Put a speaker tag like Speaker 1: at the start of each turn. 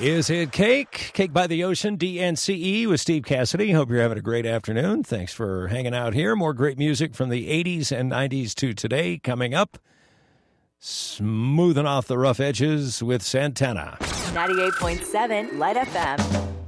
Speaker 1: Is it Cake? Cake by the Ocean, DNCE with Steve Cassidy. Hope you're having a great afternoon. Thanks for hanging out here. More great music from the 80s and 90s to today coming up. Smoothing off the rough edges with Santana.
Speaker 2: 98.7 Light FM.